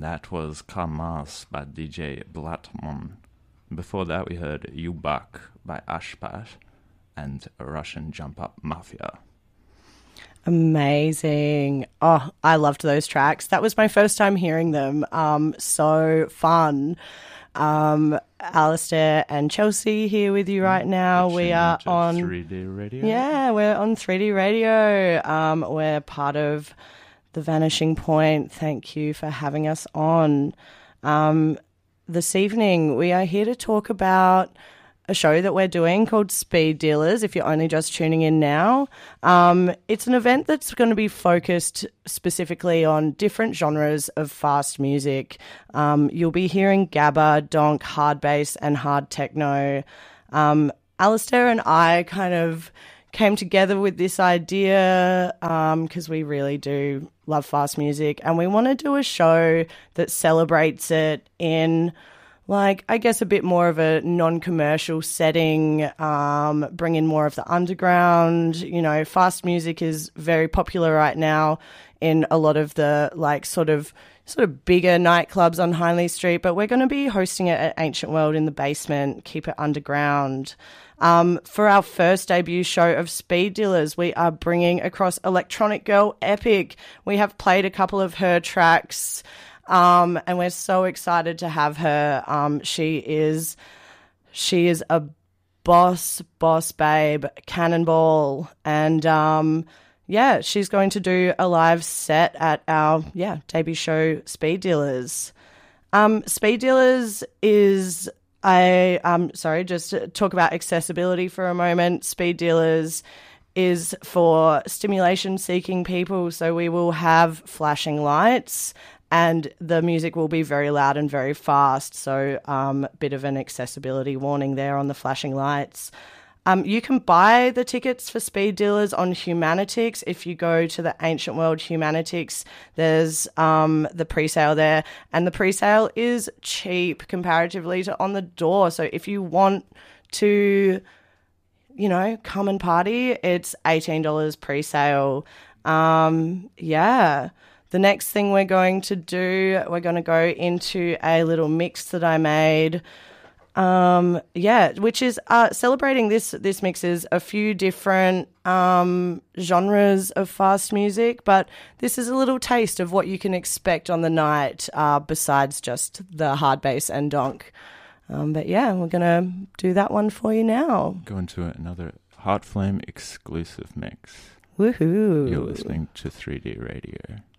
That was Kamas by DJ Blatman. Before that, we heard You Back by Ashpat and Russian Jump Up Mafia. Amazing. Oh, I loved those tracks. That was my first time hearing them. So fun. Alistair and Chelsea here with you right now. We are on 3D Radio. Yeah, we're on 3D Radio. We're part of The Vanishing Point. Thank you for having us on. This evening, we are here to talk about a show that we're doing called Speed Dealers, if you're only just tuning in now. It's an event that's going to be focused specifically on different genres of fast music. You'll be hearing gabba, donk, hard bass, and hard techno. Alistair and I kind of came together with this idea because we really do love fast music, and we want to do a show that celebrates it in, like, I guess a bit more of a non-commercial setting, bring in more of the underground. You know, fast music is very popular right now in a lot of the, like, sort of bigger nightclubs on Hindley Street, but we're going to be hosting it at Ancient World in the basement, keep it underground. For our first debut show of Speed Dealers, we are bringing across Electronic Girl Epic. We have played a couple of her tracks, and we're so excited to have her. She is a boss babe, cannonball, and yeah, she's going to do a live set at our debut show, Speed Dealers. Speed Dealers is just to talk about accessibility for a moment. Speed Dealers is for stimulation-seeking people, so we will have flashing lights, and the music will be very loud and very fast, so bit of an accessibility warning there on the flashing lights. You can buy the tickets for Speed Dealers on Humanitix. If you go to the Ancient World Humanitix, there's the pre-sale there, and the pre-sale is cheap comparatively to on the door. So if you want to, you know, come and party, it's $18 pre-sale. The next thing we're going to do, we're going to go into a little mix that I made. Which is celebrating this mixes a few different genres of fast music, but this is a little taste of what you can expect on the night besides just the hard bass and donk. We're going to do that one for you now. Go into another Hot Flame exclusive mix. Woohoo! You're listening to 3D Radio.